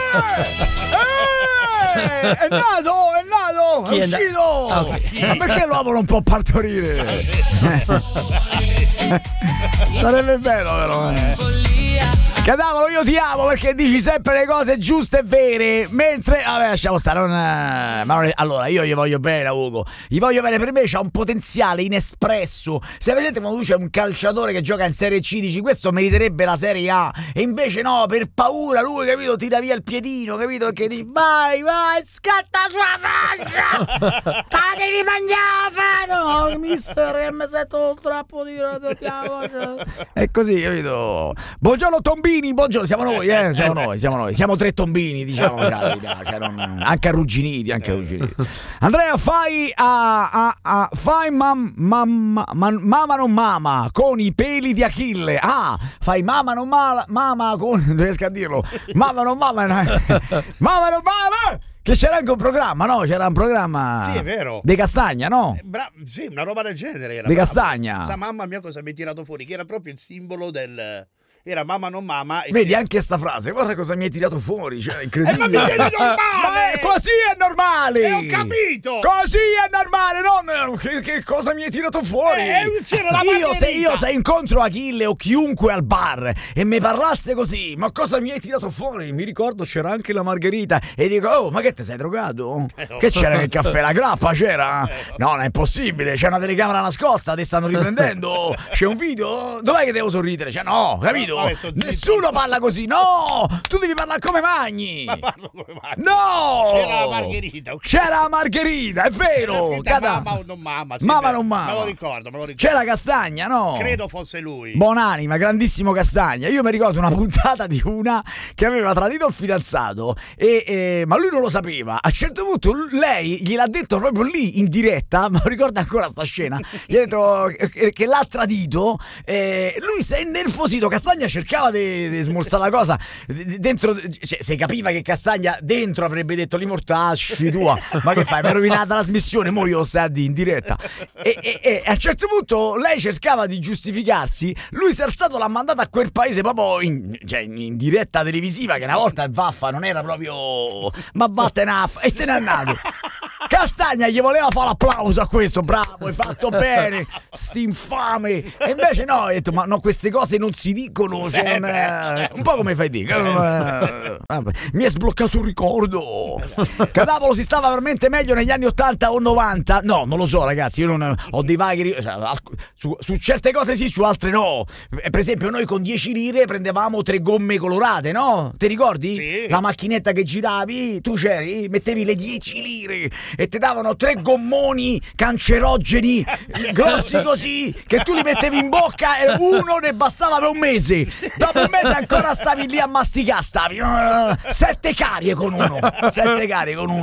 È nato, Chi è è uscito. Ah, ok. Ma perché l'uomo non può partorire? Sarebbe bello però. Cadavolo, io ti amo perché dici sempre le cose giuste e vere. Mentre, vabbè, lasciamo stare. Allora, io gli voglio bene a Ugo. Gli voglio bene, per me c'ha un potenziale inespresso. Se vedete quando tu c'è un calciatore che gioca in Serie C, dici questo meriterebbe la Serie A. E invece no, per paura lui, capito, tira via il piedino, capito? Perché dici vai, scatta sulla faccia. Ta devi mangiare, no, mister, che mi sento lo strappo di è così, capito? Buongiorno Tombini, buongiorno, siamo noi, siamo tre Tombini, diciamo, anche arrugginiti, Andrea, fai mamma non mama con i peli di Achille. Fai mamma non mama con, non riesco a dirlo, mamma non mama mamma non mama. Che c'era anche un programma, no? C'era un programma. Sì, è vero. De Castagna, no? Sì, una roba del genere era. De Castagna. Sa mamma mia cosa mi hai tirato fuori, che era proprio il simbolo del. Era mamma non mamma. Vedi anche sta frase, guarda cosa mi hai tirato fuori, cioè incredibile. Ma è normale! Ma così è normale! Ho capito! Così è normale, non che cosa mi hai tirato fuori? C'era la io se incontro Achille o chiunque al bar e mi parlasse così, ma cosa mi hai tirato fuori? Mi ricordo c'era anche la margherita e dico, oh, ma che te sei drogato? Che c'era nel caffè? La grappa c'era? No, non è possibile, c'è una telecamera nascosta, ti stanno riprendendo, c'è un video, dov'è che devo sorridere? Cioè no, capito? Nessuno parla così, no! Tu devi parlare come magni! Ma parlo come magni! No! C'era la margherita, okay. C'era la margherita, è vero! Mamma o non mamma? Mamma non mamma! Me lo ricordo. C'era Castagna, no? Credo fosse lui. Buonanima, grandissimo Castagna. Io mi ricordo una puntata di una che aveva tradito il fidanzato ma lui non lo sapeva. A un certo punto lei gliel'ha detto proprio lì in diretta, ma ricordo ancora sta scena. Gli ha detto che l'ha tradito. Lui si è innervosito. Castagna cercava di smorzare la cosa dentro, cioè, se capiva che Castagna dentro avrebbe detto li mortacci tua, ma che fai, mi hai rovinato la trasmissione, mo io lo stai a dire in diretta e a un certo punto lei cercava di giustificarsi, lui si è alzato, l'ha mandato a quel paese proprio in diretta televisiva, che una volta il vaffa non era proprio, ma vattene e se n'è andato. Castagna gli voleva fare l'applauso a questo, bravo, hai fatto bene, sti infame, e invece no, ha detto ma no, queste cose non si dicono. Un po' come fai dire, mi è sbloccato un ricordo. Cadavolo, si stava veramente meglio negli anni 80 o 90? No, non lo so ragazzi, io non ho dei vaghi su certe cose sì, su altre no. Per esempio noi con 10 lire prendevamo 3 gomme colorate, no? Ti ricordi? Sì. La macchinetta che giravi, tu c'eri, mettevi le 10 lire e ti davano 3 gommoni cancerogeni grossi così che tu li mettevi in bocca e uno ne bastava per un mese. Dopo un mese ancora stavi lì a masticare, 7 carie con uno, 7 carie con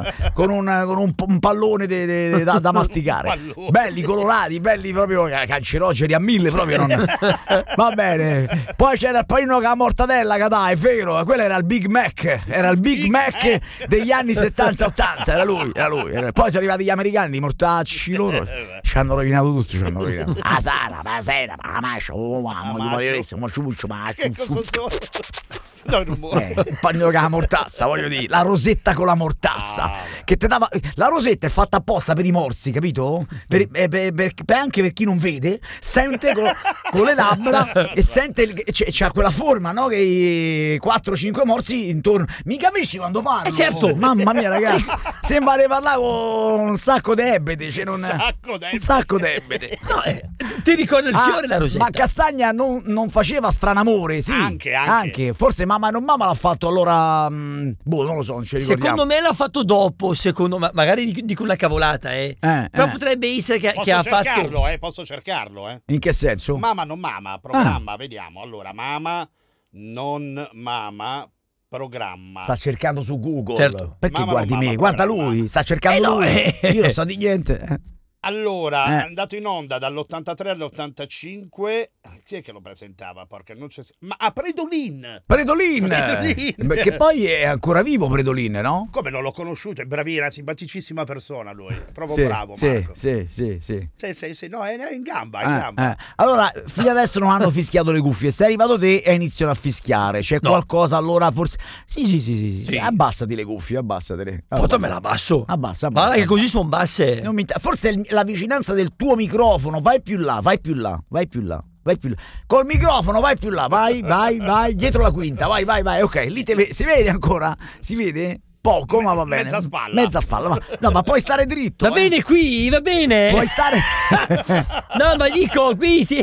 un pallone da masticare, belli colorati, belli proprio cancerogeni a 1000 proprio, non. Va bene. Poi c'era il panino con la mortadella, è vero, quello era il Big Mac, degli anni 70-80, era lui. Poi sono arrivati gli americani, i mortacci loro ci hanno rovinato tutto, la sera, ma mamma, che cosa sono? No, il panino con la mortazza, voglio dire, la rosetta con la mortazza che ti dava. La rosetta è fatta apposta per i morsi, capito? Anche per chi non vede, sente con le labbra e sente c'ha quella forma, no? Che 4-5 morsi intorno. Mi capisci quando parlo? Certo. Mamma mia, ragazzi, sembra di parlare con un sacco di ebete, un sacco di ebete. No, ti ricordo il fiore, la rosetta? Ma Castagna non faceva stranamore, sì. Anche. Forse mamma non mamma l'ha fatto, allora non lo so, non ci ricordiamo. Secondo me l'ha fatto dopo, magari dico una cavolata, però potrebbe essere che ha fatto. Posso cercarlo. In che senso? Mamma non mamma, programma, vediamo. Allora, mamma non mamma, programma. Sta cercando su Google. Certo. Perché Mamma guardi non me? mamma, Guarda programma. lui, sta cercando lui. Io non so di niente. Allora, è andato in onda dall'83 all'85. Chi è che lo presentava? Porca, non c'è... Predolin! Predolin! Che poi è ancora vivo Predolin, no? Come non l'ho conosciuto? È bravina, simpaticissima persona lui. Proprio bravo, Marco. Sì. Sì, no, è in gamba, Allora, fino adesso non hanno fischiato le cuffie. Sei arrivato te e iniziano a fischiare. C'è qualcosa allora forse... Sì. Abbassati le cuffie, abbassatele. Portamela abbasso. Abbassa. Guarda che così sono basse. Forse la vicinanza del tuo microfono. Vai più là. Col microfono vai più là. Vai. Dietro la quinta. Vai. Ok, lì si vede ancora? Si vede? Poco, ma va bene. Mezza spalla. Ma puoi stare dritto. Va bene qui, va bene. Puoi stare. No, ma dico qui sì.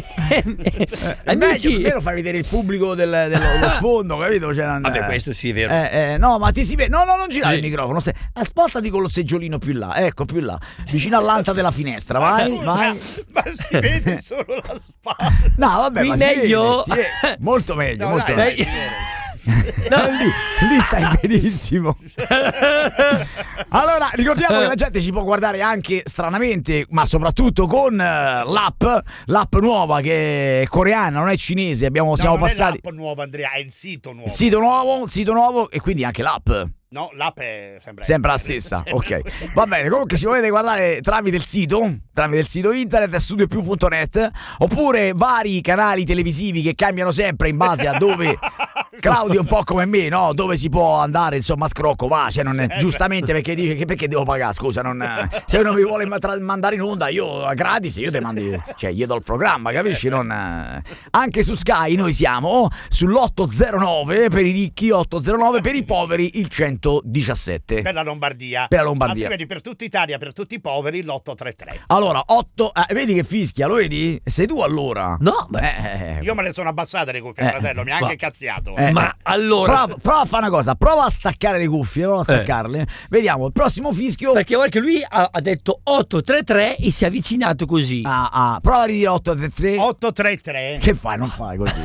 È meglio, almeno fai vedere il pubblico dello sfondo, capito? Vabbè, questo sì, è vero. No, ma ti si vede. No, non girare il microfono. Spostati con lo seggiolino più là. Ecco, più là. Vicino all'anta della finestra. Vai. Ma si vede solo la spalla. No, vabbè, qui ma meglio. Si vede. Molto meglio, No, molto dai, meglio. No, lì stai benissimo. Allora ricordiamo che la gente ci può guardare anche stranamente, ma soprattutto con l'app nuova che è coreana, non è cinese. Siamo passati. È l'app nuova, Andrea, è il sito nuovo. Sito nuovo e quindi anche l'app. No, l'app è sempre la stessa. Ok, va bene. Comunque ci volete guardare tramite il sito internet studiopiù.net, oppure vari canali televisivi che cambiano sempre in base a dove Claudio è un po' come me, no? Dove si può andare, insomma, a scrocco, va, cioè non è, giustamente, perché dice che perché devo pagare, scusa, se uno mi vuole mandare in onda io gratis, io te mandi, cioè gli do il programma, capisci? Anche su Sky noi siamo sull'809 per i ricchi, 809 per i poveri, il 117 per la Lombardia. Altrimenti per tutta Italia, per tutti i poveri, l'833. Allora, vedi che fischia, lo vedi? Sei tu allora? No, io me le sono abbassate le cuffie, fratello, mi ha anche cazziato. Ma allora prova a fare una cosa, prova a staccare le cuffie, prova a staccarle. Vediamo il prossimo fischio. Perché guarda che lui ha detto 833 e si è avvicinato così. Prova a ridire 833. 833. Che fai? Non fai così.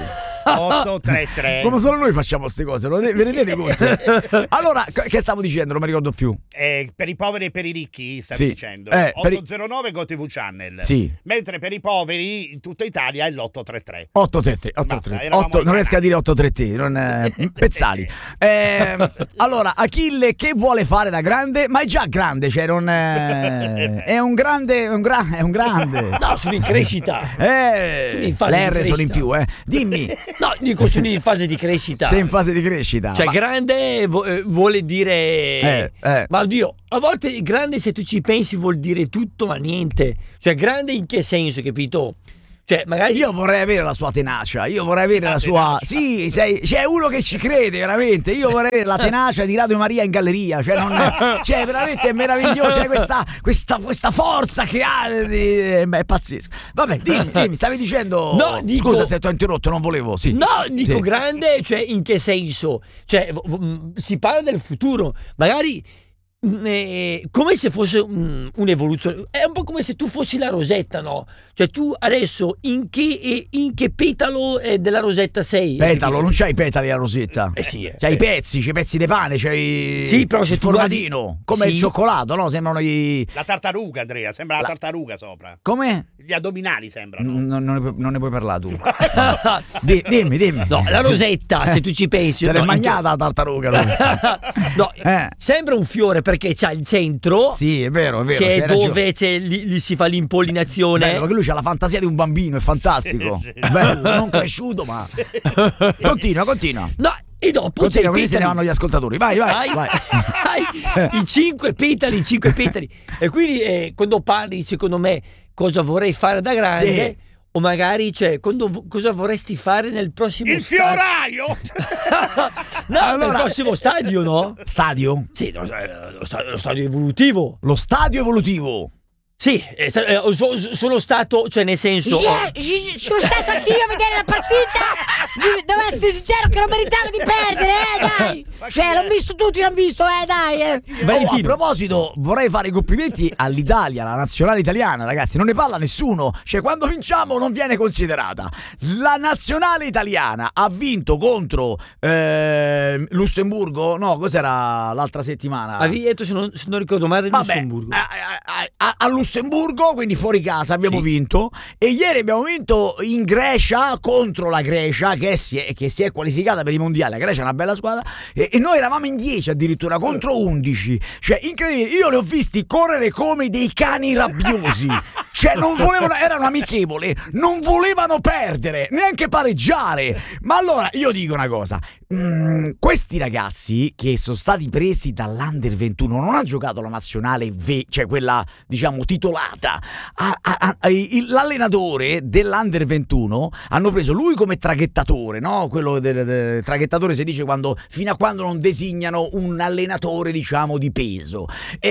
833. Come solo noi facciamo queste cose, ve ne rendete conto? Allora, che stavo dicendo? Non mi ricordo più. Per i poveri e per i ricchi, stavi dicendo. 809 GoTV Channel. Sì. Mentre per i poveri in tutta Italia è l'833. 833. Non riesco a dire 833, pezzali. Allora, Achille che vuole fare da grande? Ma è già grande, cioè non è un grande. No, sono in crescita. Le R sono in più, Dimmi. No, dico sono in fase di crescita. Sei in fase di crescita. Cioè grande vuole dire ma oddio, a volte grande, se tu ci pensi, vuol dire tutto ma niente. Cioè grande in che senso, capito? Cioè, magari io vorrei avere la sua tenacia, io vorrei avere la sua. Sì, c'è uno che ci crede veramente. Io vorrei avere la tenacia di Radio Maria in galleria. Cioè, veramente è meraviglioso. C'è questa forza che ha. È pazzesco. Vabbè, dimmi, stavi dicendo. No, scusa se ti ho interrotto, non volevo. Sì. No, dico grande, cioè in che senso? Cioè, si parla del futuro, magari. Come se fosse un'evoluzione, è un po' come se tu fossi la rosetta, no? Cioè tu adesso in che petalo della rosetta sei? Petalo, non c'hai i petali alla rosetta. Sì, c'hai i pezzi di pane, c'hai sì, però c'è il formatino, come il cioccolato, no? Sembrano la tartaruga, Andrea, sembra la tartaruga sopra. Come? Gli addominali sembrano. Non ne puoi parlare tu. Dimmi. No, la rosetta, se tu ci pensi. Se l'è mangiata la tartaruga. No, sembra un fiore perché c'ha il centro. Sì, è vero. Che è dove lì si fa l'impollinazione. Bello, perché lui c'ha la fantasia di un bambino, è fantastico. Sì. Bello, non cresciuto, ma. Continua. No. E dopo continua, così se ne vanno gli ascoltatori. Vai. I 5 petali. E quindi quando parli, secondo me, cosa vorrei fare da grande. Sì. O magari, cosa vorresti fare nel prossimo il fioraio? No, allora, nel prossimo stadio, no? Stadio? Sì, lo stadio evolutivo. Lo stadio evolutivo? Sì, sono stato, cioè nel senso. Sono stato anch'io a vedere la partita. Dov'è essere sincero che non meritava di perdere, dai. Cioè, l'hanno visto tutti, l'hanno visto, dai. A proposito, vorrei fare i complimenti all'Italia, alla nazionale italiana, ragazzi, non ne parla nessuno, cioè quando vinciamo non viene considerata. La nazionale italiana ha vinto contro Lussemburgo, no, cos'era l'altra settimana? A Vieto, se non ricordo male, Lussemburgo. A Lussemburgo, quindi fuori casa abbiamo vinto, e ieri abbiamo vinto in Grecia contro la Grecia che si è qualificata per i mondiali. La Grecia è una bella squadra e noi eravamo in 10 addirittura contro 11, cioè incredibile. Io li ho visti correre come dei cani rabbiosi, cioè non volevano, erano amichevoli, non volevano perdere, neanche pareggiare. Ma allora io dico una cosa, questi ragazzi che sono stati presi dall'Under 21 non hanno giocato la nazionale cioè quella diciamo titolata. L'allenatore dell'Under 21 hanno preso lui come traghettatore, no? Quello del traghettatore si dice fino a quando non designano un allenatore diciamo di peso,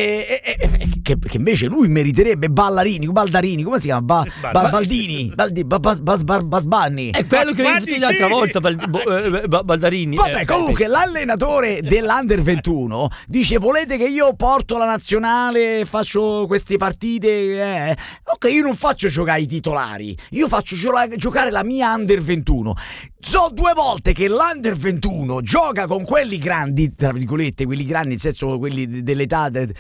che invece lui meriterebbe. Baldarini, come si chiama? Baldini, Basbanni. È quello che avevi detto l'altra volta, Baldarini. Vabbè, comunque l'allenatore dell'Under 21 dice: volete che io porto la nazionale, faccio queste partite? Ok, io non faccio giocare i titolari, io faccio giocare la mia Under 21. So 2 volte che l'Under 21 gioca con quelli grandi, tra virgolette, quelli grandi nel senso quelli dell'età e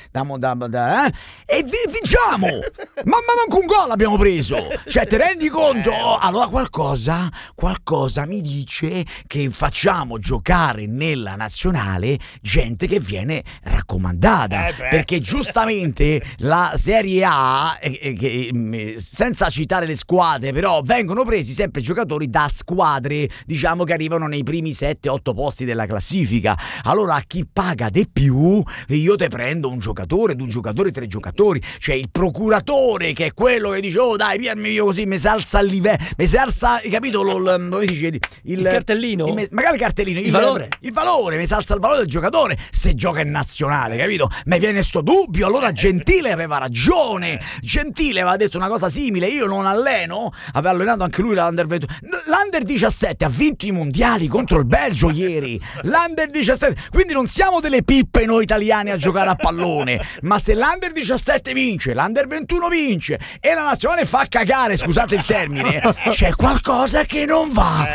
vinciamo. Ma manco un gol abbiamo preso. Cioè, te rendi conto? Allora qualcosa mi dice che facciamo giocare nella nazionale gente che viene raccomandata, perché giustamente la Serie A, senza citare le squadre, però vengono presi sempre giocatori da squadre diciamo che arrivano nei primi 7-8 posti della classifica. Allora a chi paga di più io te prendo un giocatore, 2 giocatori, 3 giocatori. Cioè il procuratore, che è quello che dice: oh dai, piarmi io così mi si alza il livello, mi si alza, capito, come dice, il cartellino, magari il cartellino, il valore, mi si alza il valore del giocatore se gioca in nazionale, capito? Mi viene sto dubbio. Allora Gentile aveva ragione, Gentile aveva detto una cosa simile: io non alleno, aveva allenato anche lui l'Under 21. L'Under 17 ha vinto i mondiali contro il Belgio ieri, l'Under 17, quindi non siamo delle pippe noi italiani a giocare a pallone, ma se l'Under 17 vince, l'Under 21 vince e la nazionale fa cagare, scusate il termine, c'è qualcosa che non va,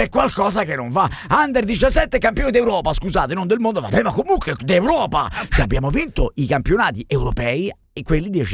Under 17 campione d'Europa, scusate, non del mondo, vabbè, ma comunque d'Europa, cioè abbiamo vinto i campionati europei e quelli di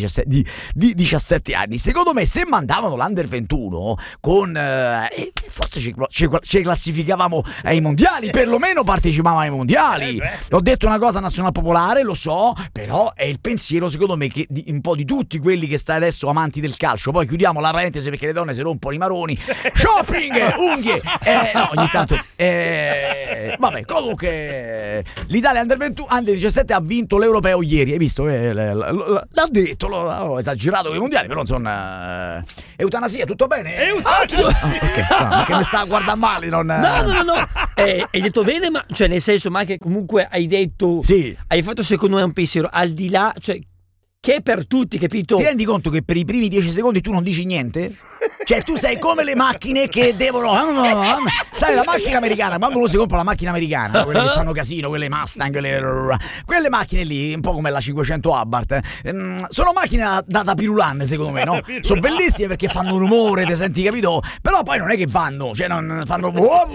17 anni. Secondo me se mandavano l'Under 21 con forse ci classificavamo ai mondiali, perlomeno partecipavamo ai mondiali. Ho detto una cosa nazional popolare, lo so, però è il pensiero secondo me che un po' di tutti quelli che sta adesso amanti del calcio. Poi chiudiamo la parentesi perché le donne si rompono i maroni. Shopping, unghie, no, ogni tanto vabbè, comunque l'Italia Under 21, Under 17 ha vinto l'Europeo ieri, hai visto? L'ha detto, l'ho esagerato con i mondiali, però insomma, eutanasia, tutto bene? Eutanasia! Che mi sta a guardare male, non... No. Hai detto bene, ma cioè nel senso, ma che comunque hai detto, sì, hai fatto secondo me un pensiero al di là, cioè che è per tutti, capito? Ti rendi conto che per i primi 10 secondi tu non dici niente? Cioè tu sei come le macchine che devono... Sai, la macchina americana, quando uno si compra la macchina americana, quelle che fanno casino, quelle Mustang, quelle macchine lì, un po' come la 500 Abarth, sono macchine da pirulan, secondo me, no? Sono bellissime perché fanno rumore, ti senti, capito? Però poi non è che vanno, cioè non fanno...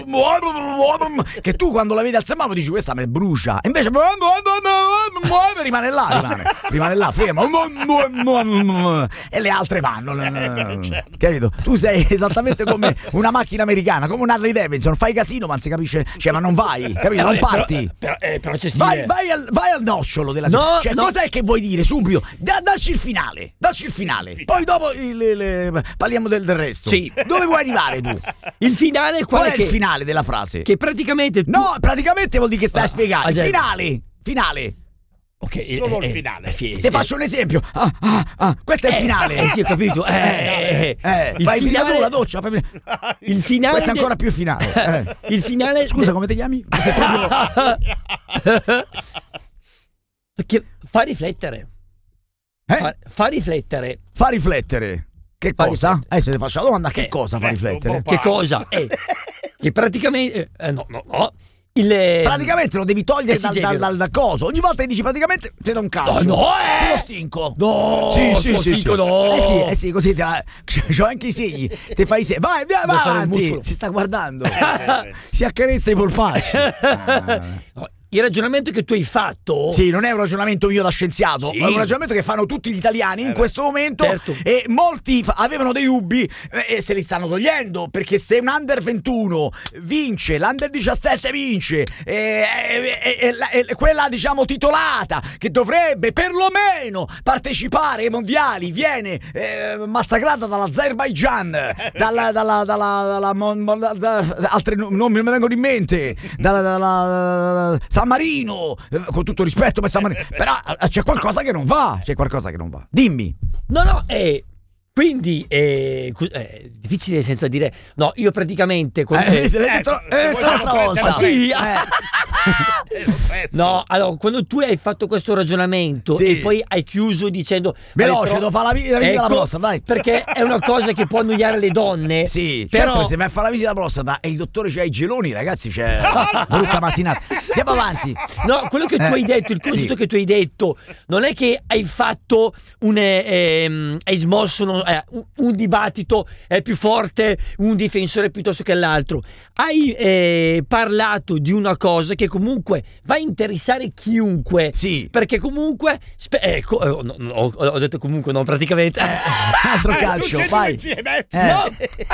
che tu quando la vedi al semaforo dici questa mi brucia, invece rimane là, fermo. E le altre vanno, capito? Tu sei esattamente come una macchina americana, come un Harley Davidson, fai casino ma non si capisce, cioè ma non vai, capito? Non parti, però c'è vai al nocciolo della cioè cos'è che vuoi dire subito? Dacci il finale, poi dopo parliamo del resto. Sì. Dove vuoi arrivare tu? Il finale qual è il finale della frase? Che praticamente no, praticamente vuol dire che stai a spiegare il finale. Okay, solo il finale. Ti faccio un esempio. Questo è il finale. Sì, ho capito. Fai prima tu la doccia. Il finale. Questo è ancora più finale. Il finale. Scusa, come ti chiami? Perché fa riflettere. Fa riflettere. Fa riflettere. Che fa cosa? riflettere. Se ti faccio la domanda, che cosa fa un riflettere? po' Che cosa? Che praticamente no. Il Praticamente lo devi togliere si genera. dal coso. Ogni volta che dici praticamente ti dà un calcio. No, Sullo stinco. No, Sì, sullo stinco no. sì, così c'ho anche i segni. Ti fai i segni. Vai, Devo fare il avanti. muscolo. Si sta guardando. sì. Si accarezza i polpacci. No, il ragionamento che tu hai fatto Sì, non è un ragionamento mio da scienziato, Sì. è un ragionamento che fanno tutti gli italiani in questo momento, certo. e molti avevano dei dubbi e se li stanno togliendo, perché se un under 21 vince, l'under 17 vince, quella diciamo titolata che dovrebbe perlomeno partecipare ai mondiali viene massacrata dall'Azerbaigian, altre non mi vengono in mente, dalla San Marino, con tutto rispetto per San Marino, però c'è qualcosa che non va, dimmi. No, quindi difficile senza dire. No, io praticamente L'hai detto l'altra volta. Sì. No, No, allora quando tu hai fatto questo ragionamento Sì. e poi hai chiuso dicendo Veloce, devo fare la visita alla prostata, dai. perché è una cosa che può annoiare le donne. Sì, però certo, se vai a fare la visita alla prostata e il dottore c'ha i geloni, ragazzi, c'è brutta mattinata. Andiamo avanti. no, quello che tu hai detto, il concetto sì. che tu hai detto, non è che hai fatto hai smosso un dibattito più forte, un difensore piuttosto che l'altro. Hai parlato di una cosa che comunque va a interessare chiunque. Sì. Perché comunque ho detto comunque no, praticamente. Altro calcio, tutti e vai. due insieme. No,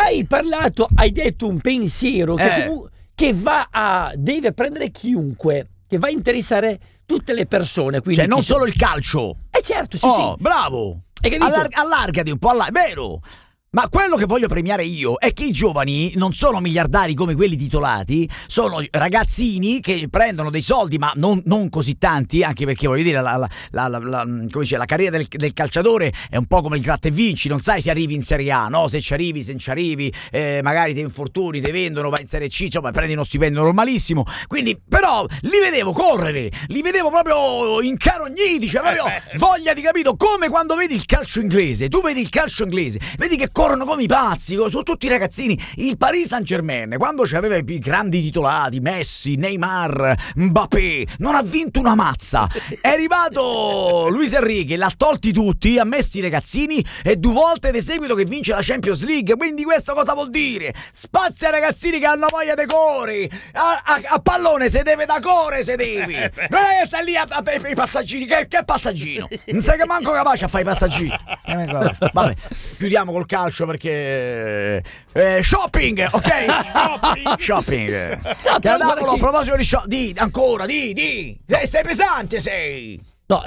hai detto un pensiero che deve prendere chiunque, che va a interessare tutte le persone. Quindi Cioè non solo il calcio. certo, sì, Oh, sì. bravo. Hai capito? Allargati un po', vero? Ma quello che voglio premiare io è che i giovani non sono miliardari come quelli titolati, sono ragazzini che prendono dei soldi, ma non così tanti, anche perché voglio dire come dice, la carriera del calciatore è un po' come il gratta e vinci, non sai se arrivi in Serie A, no? Se ci arrivi, se non ci arrivi, magari ti infortuni, ti vendono, vai in Serie C, insomma prendi uno stipendio normalissimo. Quindi però li vedevo correre, li vedevo proprio incarogniti, cioè proprio voglia di, capito, come quando vedi il calcio inglese, tu vedi il calcio inglese, vedi che corrono come i pazzi, sono tutti ragazzini. Il Paris Saint-Germain, quando c'aveva i grandi titolati, Messi, Neymar, Mbappé, non ha vinto una mazza. È arrivato Luis Enrique, l'ha tolti tutti, ha messo i ragazzini e 2 volte di seguito che vince la Champions League. Quindi questo cosa vuol dire? Spazia ai ragazzini che hanno voglia di correre, a pallone se deve da core, se devi. Non è che stai lì a i passaggini, che passaggino? Non sei che manco capace a fare i passaggini. Vabbè, chiudiamo col calcio perché shopping, ok? Shopping. Candapolo, a proposito di shopping, ancora, di. Sei pesante, sei. No,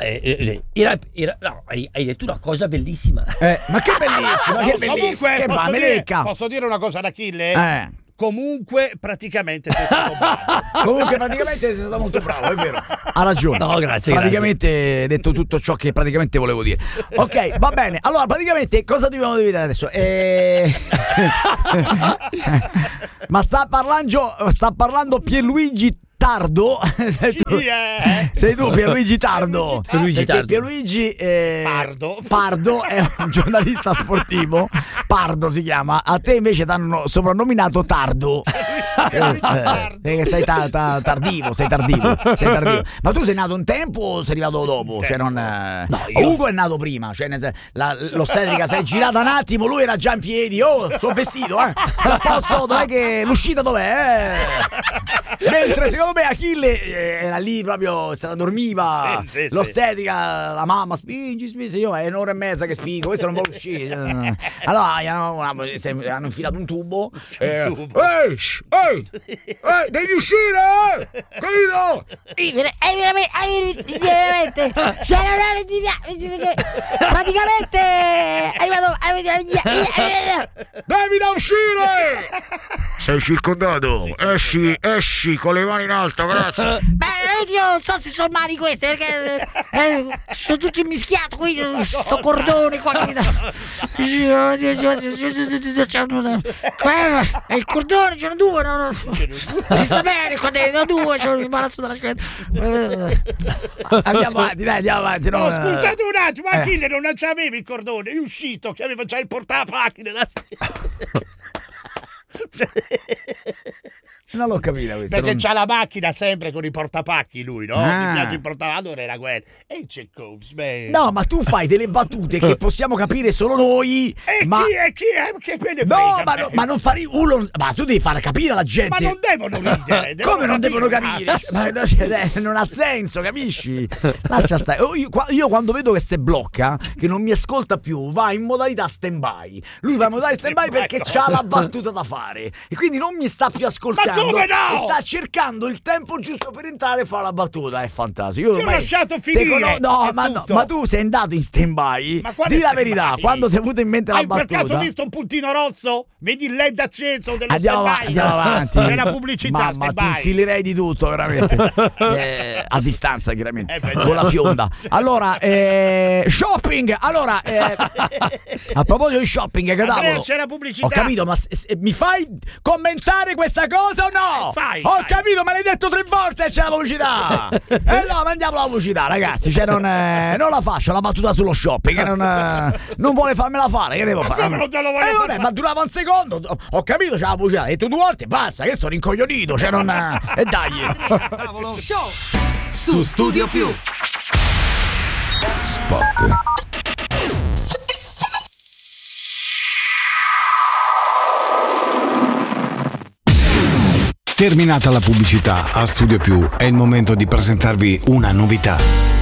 hai detto una cosa bellissima. Ma che bellissimo, che bellissimo. Comunque Che va, me lecca. posso dire una cosa ad Achille? Comunque praticamente sei stato bravo. Comunque praticamente sei stato molto bravo, è vero. Ha ragione. No, grazie. Praticamente hai detto tutto ciò che praticamente volevo dire. Ok, va bene. Allora, praticamente cosa dobbiamo vedere adesso? Ma sta parlando Pierluigi Tardo. Sei tu Pierluigi Tardo. Pierluigi Tardo. Pierluigi Pardo. Pardo è un giornalista sportivo. Pardo si chiama. A te invece t'hanno soprannominato Tardo. Sei tardivo. Ma tu sei nato un tempo o sei arrivato dopo? Cioè non, Ugo è nato prima, cioè l'ostetrica si è girata un attimo, lui era già in piedi. Oh, sono vestito, a posto, dov'è che l'uscita dov'è? Mentre secondo me Achille era lì proprio, se la dormiva. Sì. L'ostetrica, la mamma spingi, io è 1 ora e mezza che spingo, questo non vuole uscire. Allora hanno infilato un tubo. Ehi, devi uscire, capito? Veramente, cioè, praticamente è arrivato. Devi da uscire! Sei circondato, esci con le mani in alto, grazie. Ma io non so se sono mani queste, perché sono tutti mischiato qui, sto cordone qua che mi dà. E il cordone ce ne due, no? Si sta bene qua dentro, due, c'ho l'imbarazzo della scelta. Andiamo avanti, dai, andiamo avanti. No, scusate un attimo, Achille non c'aveva il cordone, è uscito che aveva già il portapacchi nella Non l'ho capito questo. perché non- c'ha la macchina sempre con i portapacchi lui, no? Ah. Mi piace il portapacchi, allora era quello. E c'è Combs, beh. No, ma tu fai delle battute che possiamo capire solo noi. E ma... chi è? Che me ne No, frega ma, a me? ma non fare uno. Ma tu devi far capire alla gente. Ma non devono ridere. Come non devono capire? capire? Ma non ha senso, capisci? Lascia stare. Io quando vedo che si blocca, che non mi ascolta più, va in modalità stand-by. Lui va in modalità stand-by perché c'ha la battuta da fare. E quindi non mi sta più ascoltando. Ma come no? E sta cercando il tempo giusto per entrare e fare la battuta. È fantastico. Io Ti ho ormai lasciato te finire, no, è ma, no, tutto. ma tu sei andato in stand-by. Ma quale Di la stand-by? verità, quando ti è venuta in mente la Hai per battuta. caso visto un puntino rosso? Vedi il LED acceso dello Andiamo, stand-by? andiamo avanti. C'è la pubblicità, Ma ti stand-by. infilerei di tutto, veramente. A distanza, chiaramente. beh, Con la fionda. Allora, shopping. Allora, a proposito di shopping, che Andrea, cavolo. c'è la pubblicità. Ho capito, ma mi fai commentare questa cosa o no? Fai. Capito, me l'hai detto 3 volte e c'è la pubblicità. No, mandiamo la pubblicità, ragazzi. Cioè, non la faccio la battuta sullo shopping. Che non vuole farmela fare. Che devo fare? come non te lo vuole vabbè, fare? ma durava un secondo. Ho capito, c'è la pubblicità. Hai detto 2 volte, basta. Che sono rincoglionito. Cioè, non. E dai. Tavolo Show su Studio Più. Spot. Terminata la pubblicità, a Studio Più è il momento di presentarvi una novità.